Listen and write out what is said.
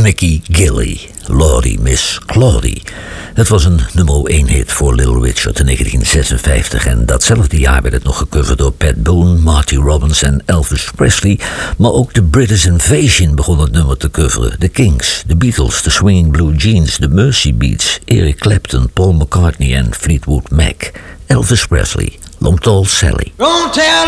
Mickey Gilley, Lordy Miss Claudie. Het was een nummer 1 hit voor Little Richard in 1956 en datzelfde jaar werd het nog gecoverd door Pat Boone, Marty Robbins en Elvis Presley. Maar ook de British Invasion begon het nummer te coveren. De Kings, de Beatles, de Swinging Blue Jeans, de Mercy Beats, Eric Clapton, Paul McCartney en Fleetwood Mac. Elvis Presley, Long Tall Sally.